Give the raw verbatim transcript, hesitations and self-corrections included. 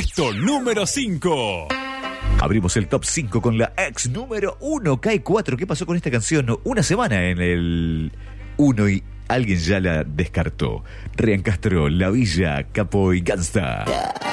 Puesto número cinco. Abrimos el top cinco con la ex número uno, K cuatro. ¿Qué pasó con esta canción? Una semana en el uno y alguien ya la descartó. Ryan Castro, La Villa, Capo y Gangsta.